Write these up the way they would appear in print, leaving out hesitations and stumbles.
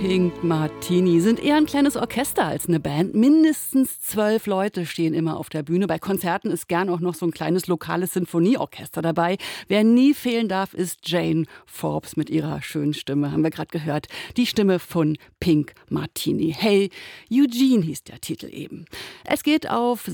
Pink Martini sind eher ein kleines Orchester als eine Band. Mindestens 12 Leute stehen immer auf der Bühne. Bei Konzerten ist gern auch noch so ein kleines lokales Sinfonieorchester dabei. Wer nie fehlen darf, ist Jane Forbes mit ihrer schönen Stimme. Haben wir gerade gehört. Die Stimme von Pink Martini. Hey Eugene hieß der Titel eben. Es geht auf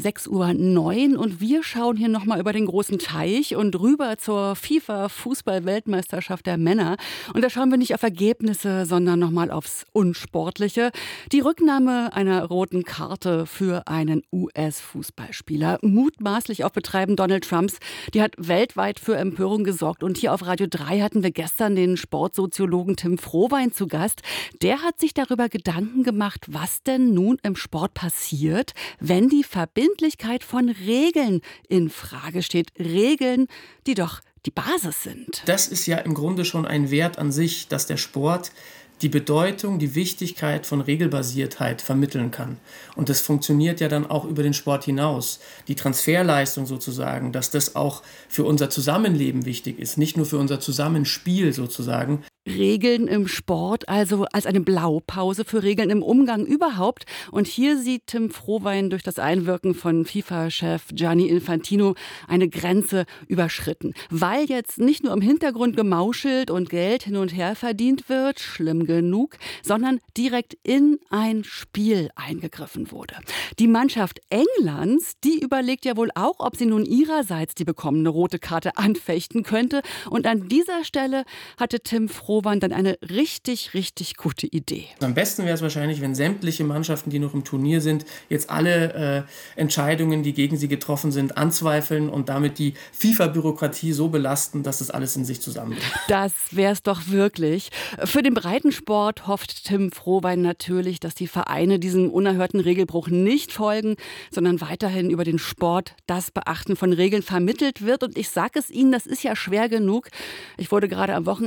6:09 Uhr und wir schauen hier nochmal über den großen Teich und rüber zur FIFA-Fußball-Weltmeisterschaft der Männer. Und da schauen wir nicht auf Ergebnisse, sondern nochmal aufs Unsportliche. Die Rücknahme einer roten Karte für einen US-Fußballspieler, mutmaßlich auf Betreiben Donald Trumps, die hat weltweit für Empörung gesorgt. Und hier auf Radio 3 hatten wir gestern den Sportsoziologen Tim Frohwein zu Gast. Der hat sich darüber Gedanken gemacht, was denn nun im Sport passiert, wenn die Verbindlichkeit von Regeln in Frage steht. Regeln, die doch die Basis sind. Das ist ja im Grunde schon ein Wert an sich, dass der Sport die Bedeutung, die Wichtigkeit von Regelbasiertheit vermitteln kann. Und das funktioniert ja dann auch über den Sport hinaus. Die Transferleistung sozusagen, dass das auch für unser Zusammenleben wichtig ist, nicht nur für unser Zusammenspiel sozusagen. Regeln im Sport, also als eine Blaupause für Regeln im Umgang überhaupt. Und hier sieht Tim Frohwein durch das Einwirken von FIFA-Chef Gianni Infantino eine Grenze überschritten. Weil jetzt nicht nur im Hintergrund gemauschelt und Geld hin und her verdient wird, schlimm genug, sondern direkt in ein Spiel eingegriffen wurde. Die Mannschaft Englands, die überlegt ja wohl auch, ob sie nun ihrerseits die bekommene rote Karte anfechten könnte. Und an dieser Stelle hatte Tim Frohwein dann eine richtig, richtig gute Idee. Am besten wäre es wahrscheinlich, wenn sämtliche Mannschaften, die noch im Turnier sind, jetzt alle Entscheidungen, die gegen sie getroffen sind, anzweifeln und damit die FIFA-Bürokratie so belasten, dass es alles in sich zusammenbricht. Das wäre es doch wirklich. Für den Breitensport hofft Tim Frohwein natürlich, dass die Vereine diesem unerhörten Regelbruch nicht folgen, sondern weiterhin über den Sport das Beachten von Regeln vermittelt wird. Und ich sage es Ihnen, das ist ja schwer genug. Ich wurde gerade am Wochenende